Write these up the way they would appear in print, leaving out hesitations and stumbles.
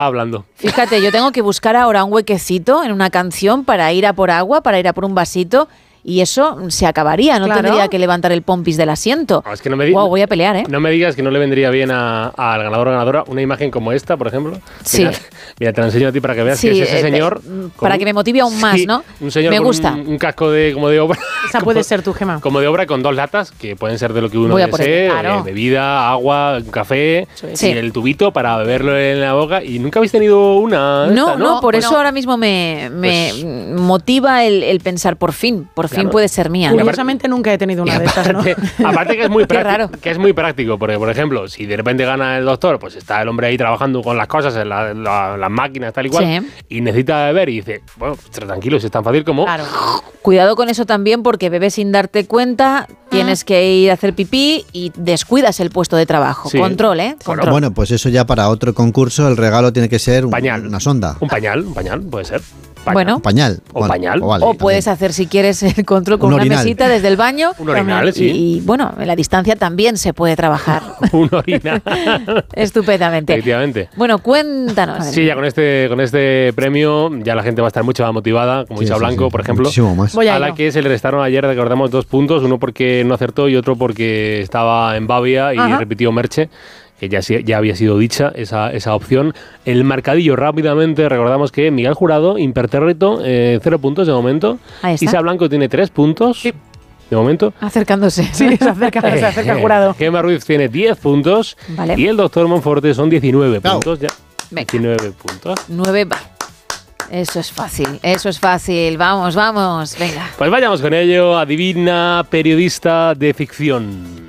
hablando. Fíjate, yo tengo que buscar ahora un huequecito en una canción para ir a por agua, para ir a por un vasito. Y eso se acabaría, no tendría que levantar el pompis del asiento. No, es que no wow, voy a pelear, ¿eh? No me digas que no le vendría bien al ganador o ganadora una imagen como esta, por ejemplo. Sí. Mira, te la enseño a ti para que veas que es ese señor... Para que me motive aún más, ¿no? Un señor me con gusta. Un casco como de obra. Esa puede ser tu, Gemma. Como de obra con 2 latas, que pueden ser de lo que uno desee. Claro. Bebida, agua, un café, y el tubito para beberlo en la boca. ¿Y nunca habéis tenido una? No, por eso ahora mismo me motiva el pensar, por fin puede ser mía. Curiosamente nunca he tenido una de estas, ¿no? Aparte que es muy práctico, que es muy práctico, porque por ejemplo, si de repente gana el doctor, pues está el hombre ahí trabajando con las cosas, en las máquinas, tal y cual, y necesita beber y dice, bueno, tranquilo, si es tan fácil como... Claro. Cuidado con eso también, porque bebes sin darte cuenta, tienes que ir a hacer pipí y descuidas el puesto de trabajo. Sí. Control, ¿eh? Control. Bueno, pues eso ya para otro concurso, el regalo tiene que ser pañal. Una sonda. Un pañal, puede ser. Bueno, pañal. O pañal. O puedes hacer, si quieres, el control con una mesita desde el baño. Un orinal, sí. Y bueno, en la distancia también se puede trabajar. Un orinal. Estupendamente. Efectivamente. Bueno, cuéntanos. Sí, ya con este premio ya la gente va a estar mucho más motivada, como Isa Blanco, por ejemplo. Muchísimo más. A la que se le restaron ayer, recordamos, 2 puntos. Uno porque no acertó y otro porque estaba en Bavia y repitió Merche, que ya había sido dicha esa opción. El marcadillo rápidamente, recordamos que Miguel Jurado, impertérrito, 0 puntos de momento. Isa Blanco tiene 3 puntos. Sí. De momento. Acercándose. Sí, se acerca el Jurado. Gemma Ruiz tiene 10 puntos. Vale. Y el doctor Monforte son 19 puntos. Ya. Venga. 19 puntos. 9, va. Eso es fácil. Vamos, venga. Pues vayamos con ello. Adivina, periodista de ficción.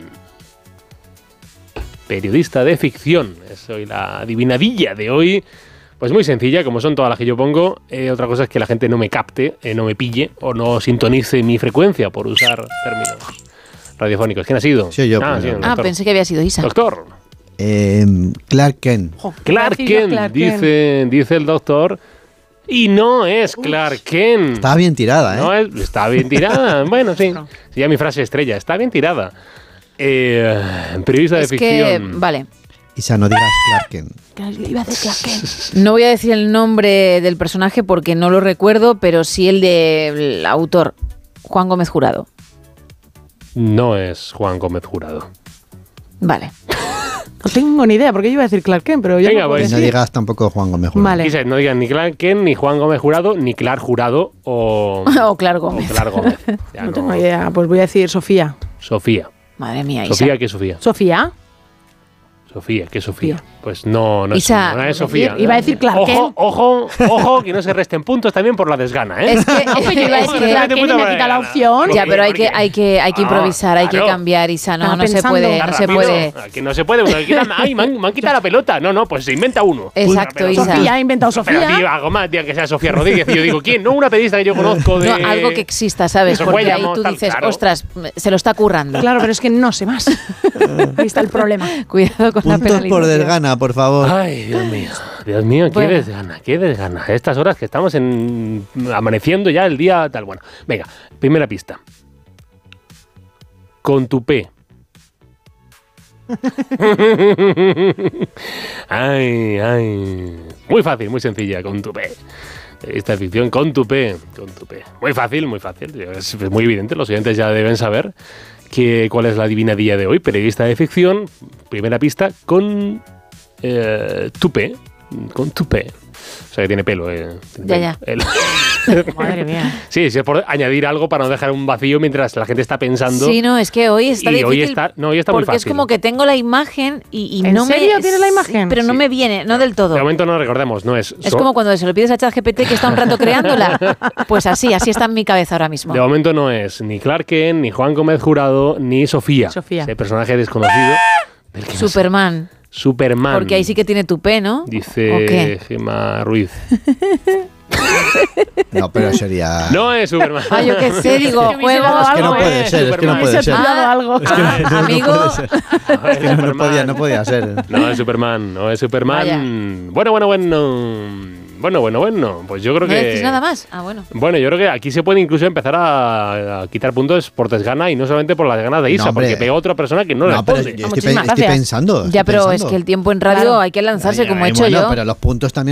Periodista de ficción. Es hoy la adivinadilla de hoy. Pues muy sencilla, como son todas las que yo pongo. Otra cosa es que la gente no me capte, no me pille o no sintonice mi frecuencia, por usar términos radiofónicos. ¿Quién ha sido? Sí, yo. Pensé que había sido Isa. Doctor. Clark Kent. Clark Kent, dice el doctor. Y no es Clark Kent. Estaba bien tirada, ¿eh? Está bien tirada. Bueno, sí. Sí, ya mi frase estrella. Está bien tirada. Periodista de ficción. Vale. Isa, no digas Clark Kent. Iba a decir Clark Kent. No voy a decir el nombre del personaje porque no lo recuerdo, pero sí el del autor, Juan Gómez Jurado. No es Juan Gómez Jurado. Vale. No tengo ni idea, porque yo iba a decir Clark Kent, pero ya no digas tampoco Juan Gómez Jurado. Vale. Isa, no digas ni Clark Kent, ni Juan Gómez Jurado, ni Clark Jurado o Clark Gómez. O Clark Gómez. No tengo idea, pues voy a decir Sofía. Madre mía, Isa. ¿Sofía qué es Sofía? ¿Sofía? ¿Qué es Sofía? Pues no Isa, es Sofía. Iba a decir Clark Kent. Ojo, que no se resten puntos también por la desgana, ¿eh? Es que yo iba a decir Clark Kent y me quita la opción. Ya, pero hay que improvisar, hay que cambiar, Isa. No se puede. Que no se puede. Ay, me han quitado la pelota. No, pues se inventa uno. Exacto, Isa. Sofía ha inventado Sofía. Pero tío, algo más, tío, que sea Sofía Rodríguez. Y yo digo, ¿quién? No una periodista que yo conozco de... No, algo que exista, ¿sabes? Porque ahí tú dices, ostras, se lo está currando. Claro, pero es que no sé más. Ahí está el problema. Cuidado con la penalización. Puntos por desgana, por favor. Ay, Dios mío, qué desgana. A estas horas que estamos amaneciendo ya el día tal. Bueno, venga, primera pista. Con tu P. Ay. Muy fácil, muy sencilla, con tu P. Esta ficción con tu P. Muy fácil. Es muy evidente, los oyentes ya deben saber cuál es la adivinadilla de hoy. Periodista de ficción, primera pista, con tupé. Con tupé. O sea, que tiene pelo. Ya. Madre mía. Sí, es por añadir algo para no dejar un vacío mientras la gente está pensando. Sí, no, es que hoy está difícil. Hoy está muy fácil. Porque es como que tengo la imagen y ¿En no me... serio tienes la imagen? Pero no me viene, no del todo. De momento no recordemos, no es... Es como cuando se lo pides a ChatGPT que está un rato creándola. Pues así está en mi cabeza ahora mismo. De momento no es ni Clark Kent, ni Juan Gómez Jurado, ni Sofía. Ese personaje desconocido. Del que Superman. Porque ahí sí que tiene tupé, ¿no? Dice Gemma Ruiz. No, pero sería... No es Superman. Yo qué sé, digo, juego es que no puede ser, es que no puede ser. Amigo. No podía ser. No es Superman. Vaya. Bueno. Bueno. Pues yo creo ¿No que... decís nada más? Ah, bueno. Bueno, yo creo que aquí se puede incluso empezar a quitar puntos por desgana y no solamente por las ganas de Isa, No, hombre. porque pegó a otra persona que no le pero responde. yo Muchísimas estoy gracias. pensando. Ya, pero estoy es pensando. que el tiempo en radio Claro. hay que lanzarse, Ay, como he ay, hecho bueno, yo. Pero los puntos también